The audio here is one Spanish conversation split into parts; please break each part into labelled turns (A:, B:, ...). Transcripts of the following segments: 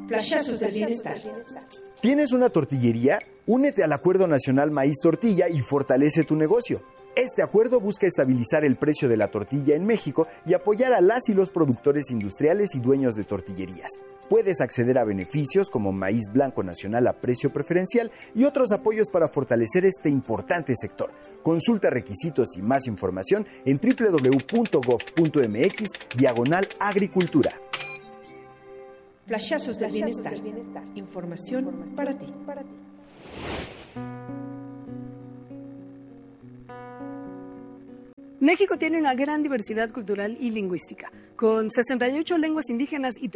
A: Flashazos del bienestar.
B: ¿Tienes una tortillería? Únete al Acuerdo Nacional Maíz Tortilla y fortalece tu negocio. Este acuerdo busca estabilizar el precio de la tortilla en México y apoyar a las y los productores industriales y dueños de tortillerías. Puedes acceder a beneficios como maíz blanco nacional a precio preferencial y otros apoyos para fortalecer este importante sector. Consulta requisitos y más información en www.gov.mx/agricultura.
A: Flashazos del bienestar. Información para ti.
C: México tiene una gran diversidad cultural y lingüística. Con 68 lenguas indígenas y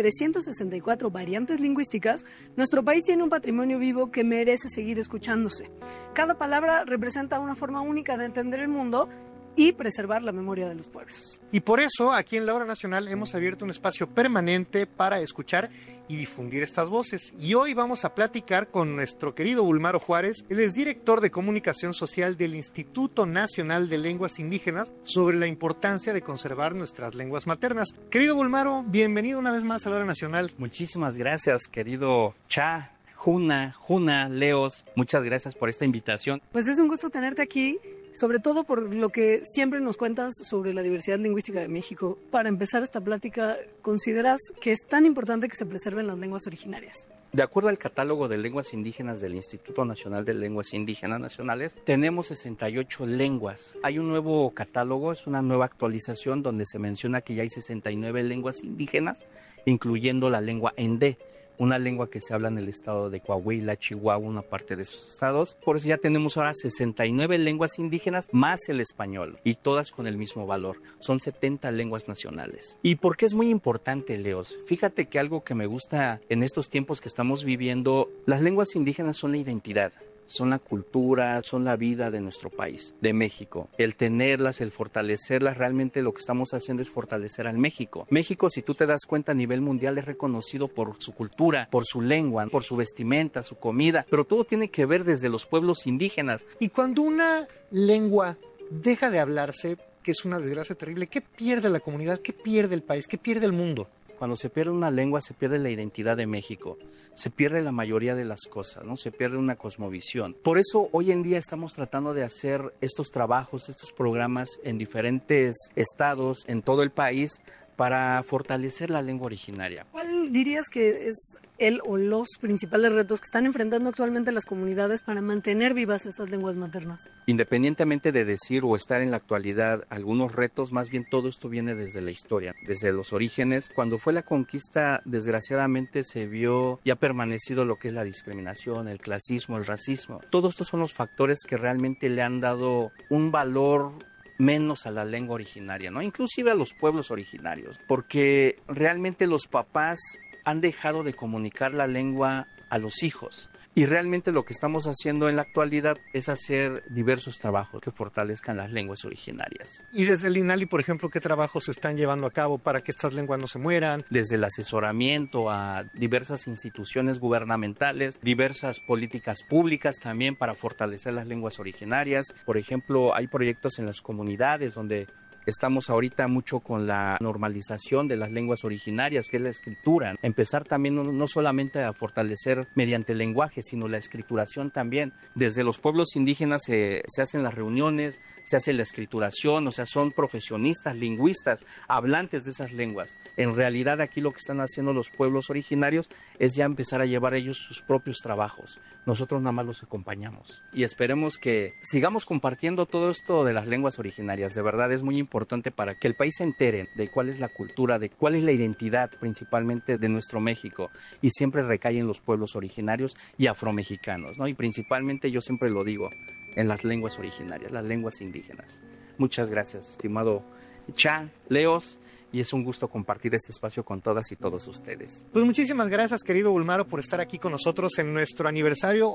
C: 364 variantes lingüísticas, nuestro país tiene un patrimonio vivo que merece seguir escuchándose. Cada palabra representa una forma única de entender el mundo y preservar la memoria de los pueblos.
D: Y por eso, aquí en La Hora Nacional hemos abierto un espacio permanente para escuchar y difundir estas voces. Y hoy vamos a platicar con nuestro querido Bulmaro Juárez. Él es director de comunicación social del Instituto Nacional de Lenguas Indígenas, sobre la importancia de conservar nuestras lenguas maternas. Querido Bulmaro, bienvenido una vez más a La Hora Nacional.
E: Muchísimas gracias, querido Cha, Juna, Leos. Muchas gracias por esta invitación.
C: Pues es un gusto tenerte aquí, sobre todo por lo que siempre nos cuentas sobre la diversidad lingüística de México. Para empezar esta plática, ¿consideras que es tan importante que se preserven las lenguas originarias?
E: De acuerdo al catálogo de lenguas indígenas del Instituto Nacional de Lenguas Indígenas Nacionales, tenemos 68 lenguas. Hay un nuevo catálogo, es una nueva actualización donde se menciona que ya hay 69 lenguas indígenas, incluyendo la lengua endé, una lengua que se habla en el estado de Coahuila, Chihuahua, una parte de esos estados. Por eso ya tenemos ahora 69 lenguas indígenas más el español, y todas con el mismo valor. Son 70 lenguas nacionales. ¿Y por qué es muy importante, Leos? Fíjate que algo que me gusta en estos tiempos que estamos viviendo, las lenguas indígenas son la identidad. Son la cultura, son la vida de nuestro país, de México. El tenerlas, el fortalecerlas, realmente lo que estamos haciendo es fortalecer al México. México, si tú te das cuenta, a nivel mundial es reconocido por su cultura, por su lengua, por su vestimenta, su comida, pero todo tiene que ver desde los pueblos indígenas.
D: Y cuando una lengua deja de hablarse, que es una desgracia terrible, ¿qué pierde la comunidad? ¿Qué pierde el país? ¿Qué pierde el mundo?
E: Cuando se pierde una lengua, se pierde la identidad de México. Se pierde la mayoría de las cosas, ¿no? Se pierde una cosmovisión. Por eso hoy en día estamos tratando de hacer estos trabajos, estos programas en diferentes estados, en todo el país, para fortalecer la lengua originaria.
C: ¿Cuál dirías que es el o los principales retos que están enfrentando actualmente las comunidades para mantener vivas estas lenguas maternas?
E: Independientemente de decir o estar en la actualidad algunos retos, más bien todo esto viene desde la historia, desde los orígenes. Cuando fue la conquista, desgraciadamente se vio y ha permanecido lo que es la discriminación, el clasismo, el racismo. Todos estos son los factores que realmente le han dado un valor menos a la lengua originaria, ¿no? Inclusive a los pueblos originarios, porque realmente los papás han dejado de comunicar la lengua a los hijos. Y realmente lo que estamos haciendo en la actualidad es hacer diversos trabajos que fortalezcan las lenguas originarias.
D: Y desde el INALI, por ejemplo, ¿qué trabajos se están llevando a cabo para que estas lenguas no se mueran?
E: Desde el asesoramiento a diversas instituciones gubernamentales, diversas políticas públicas también para fortalecer las lenguas originarias. Por ejemplo, hay proyectos en las comunidades donde estamos ahorita mucho con la normalización de las lenguas originarias, que es la escritura. Empezar también no solamente a fortalecer mediante el lenguaje, sino la escrituración también. Desde los pueblos indígenas se hacen las reuniones, se hace la escrituración, o sea, son profesionistas, lingüistas, hablantes de esas lenguas. En realidad aquí lo que están haciendo los pueblos originarios es ya empezar a llevar ellos sus propios trabajos. Nosotros nada más los acompañamos. Y esperemos que sigamos compartiendo todo esto de las lenguas originarias. De verdad es muy importante para que el país se entere de cuál es la cultura, de cuál es la identidad principalmente de nuestro México, y siempre recae en los pueblos originarios y afromexicanos, ¿no? Y principalmente, yo siempre lo digo, en las lenguas originarias, las lenguas indígenas. Muchas gracias, estimado Cha, Leos, y es un gusto compartir este espacio con todas y todos ustedes.
D: Pues muchísimas gracias, querido Bulmaro, por estar aquí con nosotros en nuestro aniversario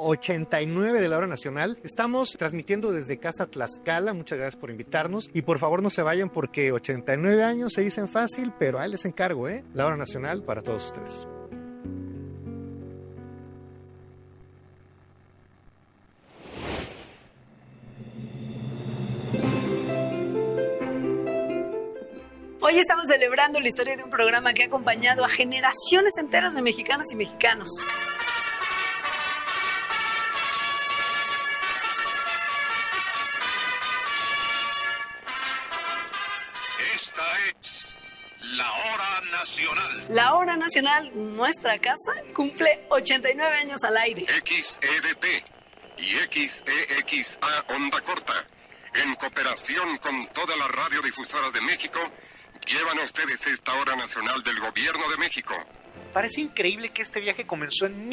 D: 89 de la Hora Nacional. Estamos transmitiendo desde Casa Tlaxcala. Muchas gracias por invitarnos. Y por favor no se vayan, porque 89 años se dicen fácil, pero ahí les encargo, La Hora Nacional para todos ustedes.
C: Hoy estamos celebrando la historia de un programa que ha acompañado a generaciones enteras de mexicanas y mexicanos.
F: Esta es la Hora Nacional.
C: La Hora Nacional, nuestra casa, cumple 89 años al aire.
F: XEDP y XEXA Onda Corta, en cooperación con todas las radiodifusoras de México, llevan a ustedes esta Hora Nacional del Gobierno de México.
D: Parece increíble que este viaje comenzó en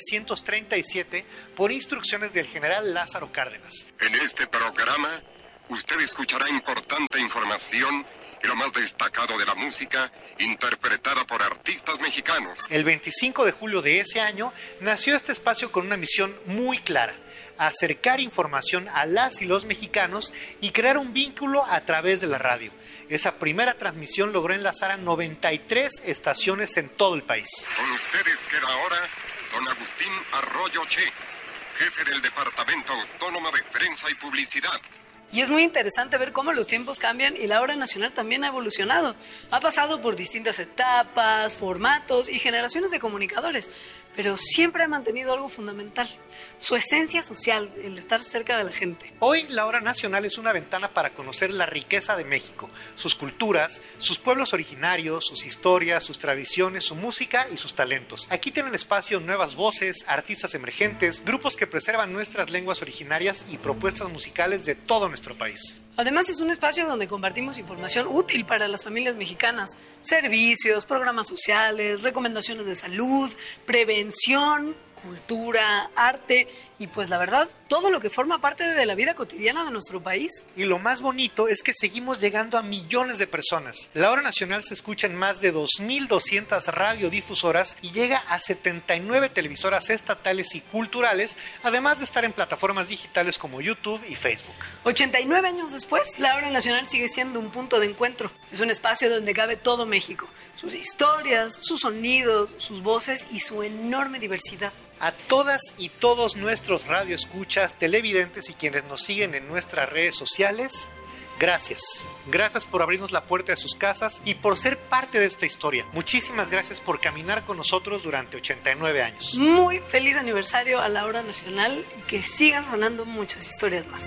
D: 1937 por instrucciones del general Lázaro Cárdenas.
F: En este programa, usted escuchará importante información y lo más destacado de la música interpretada por artistas mexicanos.
D: El 25 de julio de ese año nació este espacio con una misión muy clara: acercar información a las y los mexicanos y crear un vínculo a través de la radio. Esa primera transmisión logró enlazar a 93 estaciones en todo el país.
F: Con ustedes queda ahora don Agustín Arroyo Che, jefe del Departamento Autónomo de Prensa y Publicidad.
C: Y es muy interesante ver cómo los tiempos cambian y la Hora Nacional también ha evolucionado. Ha pasado por distintas etapas, formatos y generaciones de comunicadores, pero siempre ha mantenido algo fundamental: su esencia social, el estar cerca de la gente.
D: Hoy la Hora Nacional es una ventana para conocer la riqueza de México, sus culturas, sus pueblos originarios, sus historias, sus tradiciones, su música y sus talentos. Aquí tienen espacio nuevas voces, artistas emergentes, grupos que preservan nuestras lenguas originarias y propuestas musicales de todo nuestro país.
C: Además, es un espacio donde compartimos información útil para las familias mexicanas: servicios, programas sociales, recomendaciones de salud, prevención, cultura, arte y, pues la verdad, todo lo que forma parte de la vida cotidiana de nuestro país.
D: Y lo más bonito es que seguimos llegando a millones de personas. La Hora Nacional se escucha en más de 2.200 radiodifusoras y llega a 79 televisoras estatales y culturales, además de estar en plataformas digitales como YouTube y Facebook.
C: 89 años después, la Hora Nacional sigue siendo un punto de encuentro. Es un espacio donde cabe todo México: sus historias, sus sonidos, sus voces y su enorme diversidad.
D: A todas y todos nuestros radioescuchas, televidentes y quienes nos siguen en nuestras redes sociales, gracias. Gracias por abrirnos la puerta de sus casas y por ser parte de esta historia. Muchísimas gracias por caminar con nosotros durante 89 años.
C: Muy feliz aniversario a la Hora Nacional y que sigan sonando muchas historias más.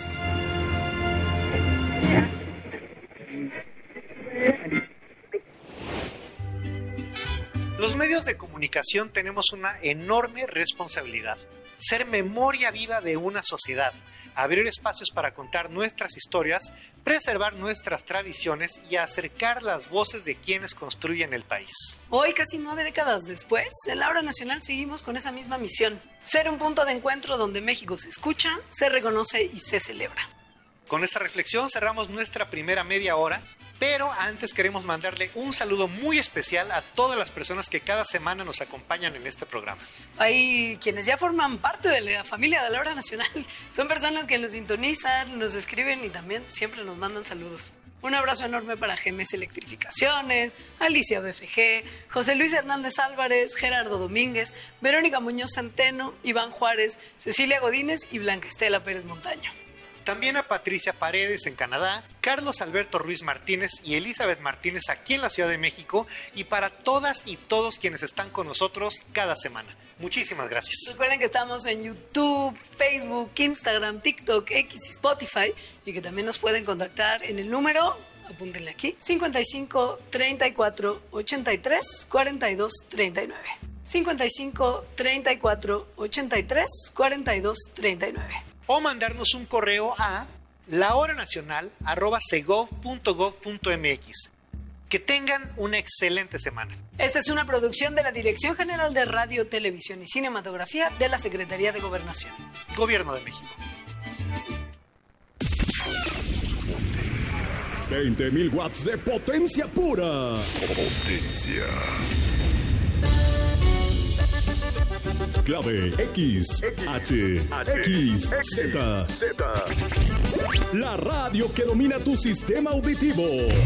D: Los medios de comunicación tenemos una enorme responsabilidad: ser memoria viva de una sociedad, abrir espacios para contar nuestras historias, preservar nuestras tradiciones y acercar las voces de quienes construyen el país.
C: Hoy, casi 9 décadas después, en la Hora Nacional seguimos con esa misma misión: ser un punto de encuentro donde México se escucha, se reconoce y se celebra.
D: Con esta reflexión cerramos nuestra primera media hora, pero antes queremos mandarle un saludo muy especial a todas las personas que cada semana nos acompañan en este programa.
C: Hay quienes ya forman parte de la familia de la Hora Nacional. Son personas que nos sintonizan, nos escriben y también siempre nos mandan saludos. Un abrazo enorme para GMS Electrificaciones, Alicia BFG, José Luis Hernández Álvarez, Gerardo Domínguez, Verónica Muñoz Centeno, Iván Juárez, Cecilia Godínez y Blanca Estela Pérez Montaño.
D: También a Patricia Paredes en Canadá, Carlos Alberto Ruiz Martínez y Elizabeth Martínez aquí en la Ciudad de México, y para todas y todos quienes están con nosotros cada semana. Muchísimas gracias.
C: Recuerden que estamos en YouTube, Facebook, Instagram, TikTok, X y Spotify, y que también nos pueden contactar en el número, apúntenle aquí, 55 34 83 42 39. 55 34 83 42 39.
D: O mandarnos un correo a lahoranacional@segov.gov.mx. Que tengan una excelente semana.
C: Esta es una producción de la Dirección General de Radio, Televisión y Cinematografía de la Secretaría de Gobernación.
D: Gobierno de México.
G: 20.000 watts de potencia pura.
F: Potencia.
G: Clave X, H, X, Z. La radio que domina tu sistema auditivo.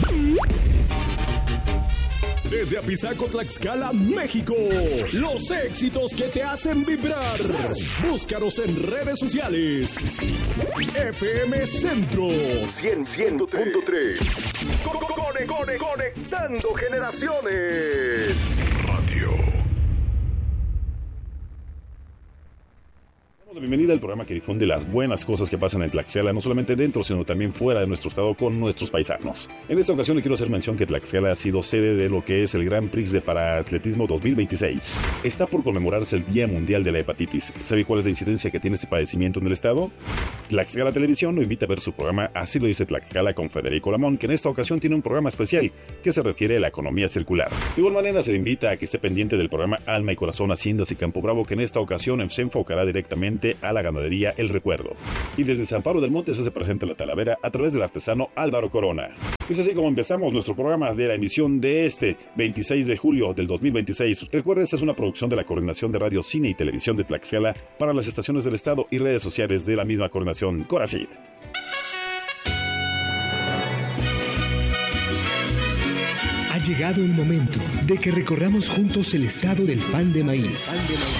G: Desde Apizaco, Tlaxcala, México. Los éxitos que te hacen vibrar. Búscanos en redes sociales. FM Centro 100.3. Conectando generaciones. Radio. Bienvenida al programa que difunde las buenas cosas que pasan en Tlaxcala, no solamente dentro, sino también fuera de nuestro estado con nuestros paisanos. En esta ocasión le quiero hacer mención que Tlaxcala ha sido sede de lo que es el Gran Prix de Paraatletismo 2026. Está por conmemorarse el Día Mundial de la Hepatitis. ¿Sabe cuál es la incidencia que tiene este padecimiento en el estado? Tlaxcala Televisión lo invita a ver su programa Así lo dice Tlaxcala con Federico Lamón, que en esta ocasión tiene un programa especial que se refiere a la economía circular. De igual manera se le invita a que esté pendiente del programa Alma y Corazón Haciendas y Campo Bravo, que en esta ocasión se enfocará directamente a la ganadería El Recuerdo. Y desde San Pablo del Monte se hace presente la Talavera a través del artesano Álvaro Corona. Es así como empezamos nuestro programa de la emisión de este 26 de julio del 2026. Recuerda, esta es una producción de la Coordinación de Radio, Cine y Televisión de Tlaxcala para las estaciones del estado y redes sociales de la misma coordinación. Coracid.
H: Ha llegado el momento de que recorramos juntos el estado del pan de maíz.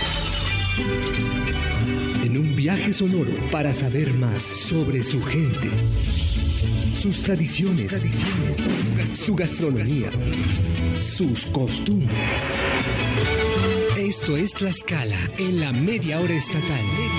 H: En un viaje sonoro para saber más sobre su gente, sus tradiciones, su gastronomía, sus costumbres. Esto es Tlaxcala en la media hora estatal.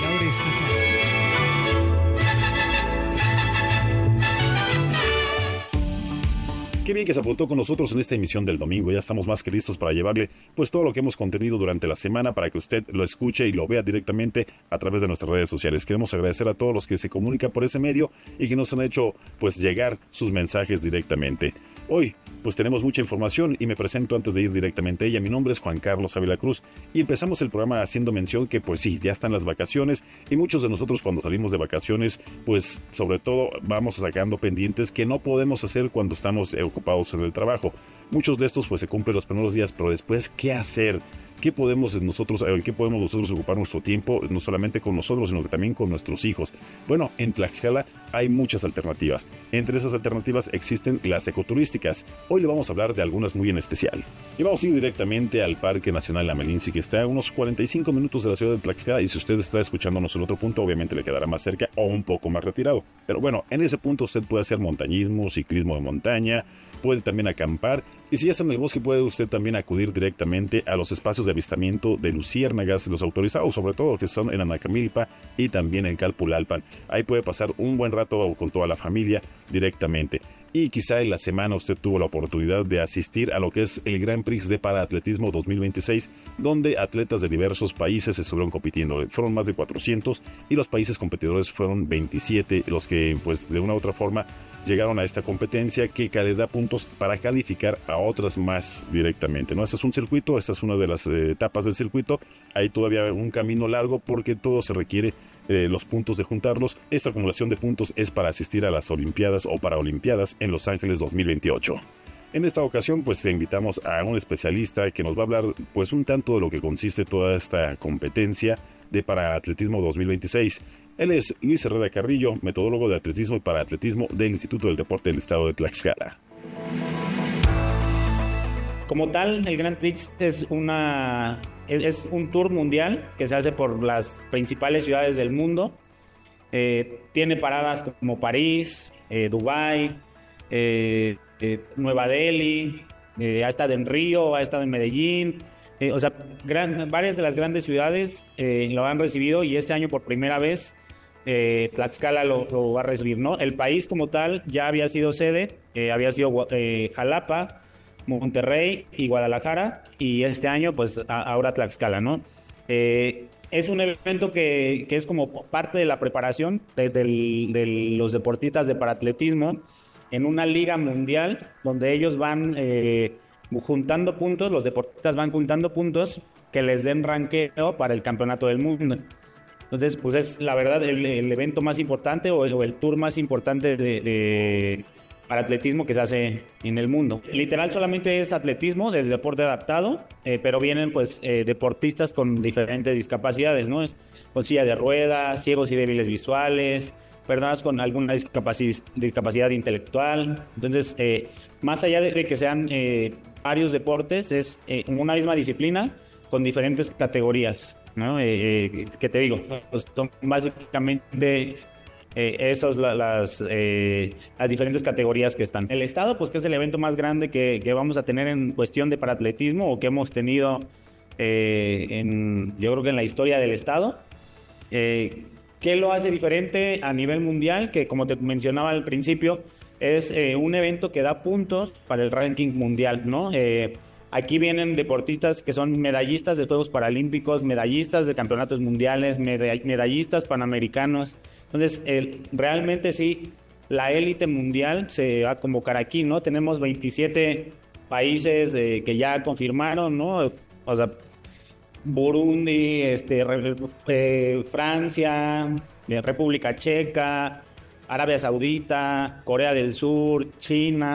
G: Qué bien que se apuntó con nosotros en esta emisión del domingo. Ya estamos más que listos para llevarle pues todo lo que hemos contenido durante la semana para que usted lo escuche y lo vea directamente a través de nuestras redes sociales. Queremos agradecer a todos los que se comunican por ese medio y que nos han hecho pues llegar sus mensajes directamente. Hoy pues tenemos mucha información y me presento antes de ir directamente a ella. Mi nombre es Juan Carlos Ávila Cruz y empezamos el programa haciendo mención que pues sí, ya están las vacaciones y muchos de nosotros cuando salimos de vacaciones pues sobre todo vamos sacando pendientes que no podemos hacer cuando estamos ocupados en el trabajo. Muchos de estos pues se cumplen los primeros días, pero después ¿qué hacer? ¿Qué podemos nosotros ocupar nuestro tiempo, no solamente con nosotros, sino que también con nuestros hijos? Bueno, en Tlaxcala hay muchas alternativas. Entre esas alternativas existen las ecoturísticas. Hoy le vamos a hablar de algunas muy en especial. Y vamos a ir directamente al Parque Nacional Amelinci, que está a unos 45 minutos de la ciudad de Tlaxcala, y si usted está escuchándonos en otro punto, obviamente le quedará más cerca o un poco más retirado. Pero bueno, en ese punto usted puede hacer montañismo, ciclismo de montaña, puede también acampar, y si ya está en el bosque puede usted también acudir directamente a los espacios de avistamiento de luciérnagas, los autorizados sobre todo, que son en Anacamilpa y también en Calpulalpan. Ahí puede pasar un buen rato con toda la familia directamente. Y quizá en la semana usted tuvo la oportunidad de asistir a lo que es el Gran Prix de Paraatletismo 2026, donde atletas de diversos países se estuvieron compitiendo. Fueron más de 400 y los países competidores fueron 27 los que pues de una u otra forma llegaron a esta competencia que le da puntos para calificar a otras más directamente, ¿no? Este es un circuito, esta es una de las etapas del circuito. Hay todavía un camino largo porque todo se requiere los puntos de juntarlos. Esta acumulación de puntos es para asistir a las Olimpiadas o Paraolimpiadas en Los Ángeles 2028. En esta ocasión pues invitamos a un especialista que nos va a hablar pues un tanto de lo que consiste toda esta competencia de Paraatletismo 2026. Él es Luis Herrera Carrillo, metodólogo de atletismo y paraatletismo del Instituto del Deporte del Estado de Tlaxcala.
I: Como tal, el Grand Prix es un tour mundial que se hace por las principales ciudades del mundo. Tiene paradas como París, Dubái, Nueva Delhi, ha estado en Río, ha estado en Medellín. Varias de las grandes ciudades lo han recibido, y este año por primera vez Tlaxcala lo va a recibir, ¿no? El país como tal ya había sido sede, había sido Jalapa, Monterrey y Guadalajara, y este año pues ahora Tlaxcala, ¿no? Es un evento que es como parte de la preparación de los deportistas de paraatletismo en una liga mundial donde ellos van juntando puntos, los deportistas van juntando puntos que les den ranqueo para el campeonato del mundo. Entonces, pues es la verdad el evento más importante o el tour más importante de paraatletismo que se hace en el mundo. Literal solamente es atletismo, del deporte adaptado, pero vienen pues deportistas con diferentes discapacidades, ¿no? Con silla de ruedas, ciegos y débiles visuales, personas con alguna discapacidad intelectual. Entonces, más allá de que sean varios deportes, es una misma disciplina con diferentes categorías, ¿no? Que te digo, pues son básicamente Esas las diferentes categorías que están. El estado, pues que es el evento más grande que vamos a tener en cuestión de paratletismo o que hemos tenido yo creo que en la historia del estado. ¿Qué lo hace diferente a nivel mundial? Que como te mencionaba al principio, es un evento que da puntos para el ranking mundial, ¿no? Aquí vienen deportistas que son medallistas de Juegos Paralímpicos, medallistas de campeonatos mundiales, medallistas panamericanos. Entonces, realmente sí, la élite mundial se va a convocar aquí, ¿no? Tenemos 27 países que ya confirmaron, ¿no? O sea, Burundi, Francia, República Checa, Arabia Saudita, Corea del Sur, China.